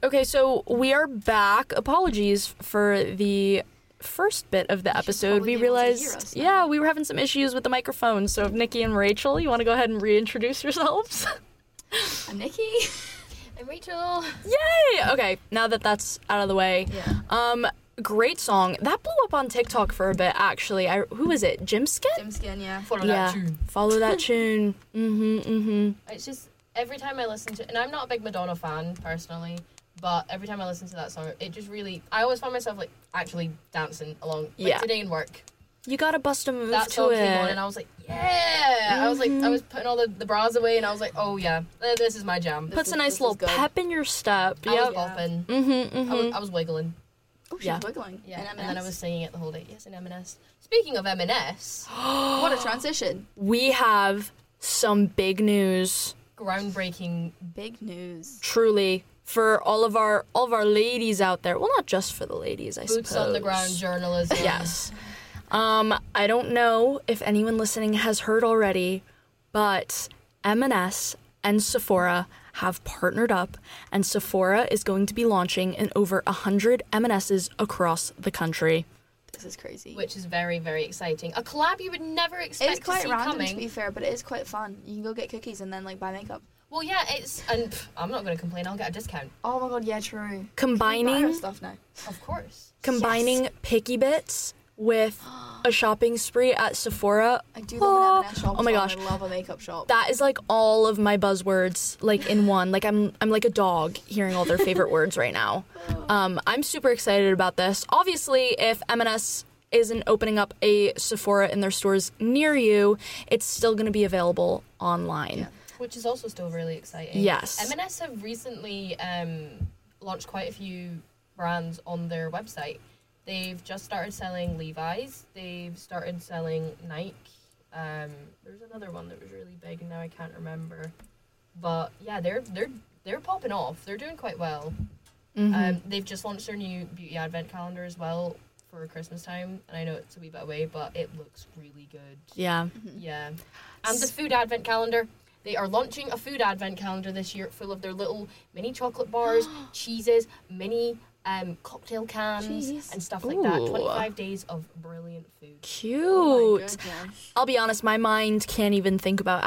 Okay, so we are back. Apologies for the first bit of the episode. We realized, we were having some issues with the microphone. So, Nikki and Rachel, you want to go ahead and reintroduce yourselves? I'm Nikki. I'm Rachel. Yay! Okay, now that that's out of the way. Yeah. Great song. That blew up on TikTok for a bit, actually. Who is it? Jimskin? Jimskin, yeah. Follow that tune. Follow that tune. It's just, every time I listen to, and I'm not a big Madonna fan, personally, but every time I listen to that song, it just really, I always find myself, like, actually dancing along. Like, today in work. You gotta bust a move that to song it. came on, and I was like, yeah! I was like, I was putting all the bras away, and I was like, oh, yeah, this is my jam. Puts a nice little pep in your step. I was bopping. I was wiggling. Oh, she's wiggling. Yeah, and then I was singing it the whole day. Yes, in M&S. Speaking of M&S. What a transition. We have some big news. Groundbreaking. Big news. Truly. For all of our ladies out there. Well, not just for the ladies, I suppose. Boots on the ground journalism. Yes. I don't know if anyone listening has heard already, but M&S and Sephora have partnered up, and Sephora is going to be launching in over 100 M&S's across the country. This is crazy. Which is very, very exciting. A collab you would never expect to see coming. It's quite random, to be fair, but it is quite fun. You can go get cookies and then, like, buy makeup. Well, yeah, and I'm not going to complain. I'll get a discount. Oh my god, yeah, true. Combining Buy our stuff now. Of course. Combining Picky Bits with a shopping spree at Sephora. I do love an M&S shop. Oh my gosh. I love a makeup shop. That is like all of my buzzwords like in one. Like I'm like a dog hearing all their favorite words right now. I'm super excited about this. Obviously, if M&S isn't opening up a Sephora in their stores near you, it's still going to be available online. Yeah. Which is also still really exciting. Yes. M&S have recently launched quite a few brands on their website. They've just started selling Levi's. They've started selling Nike. There's another one that was really big, and now I can't remember. But yeah, they're popping off. They're doing quite well. They've just launched their new beauty advent calendar as well for Christmas time, and I know it's a wee bit away, but it looks really good. Yeah. Yeah. And the food advent calendar. They are launching a food advent calendar this year full of their little mini chocolate bars, cheeses, mini cocktail cans and stuff like that. 25 days of brilliant food. Cute. Oh my goodness. I'll be honest, my mind can't even think about